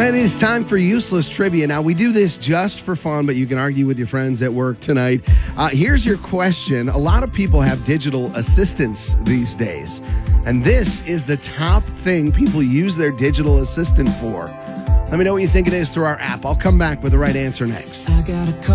It is time for useless trivia. Now, we do this just for fun, but you can argue with your friends at work tonight. Here's your question. A lot of people have digital assistants these days, and this is the top thing people use their digital assistant for. Let me know what you think it is through our app. I'll come back with the right answer next.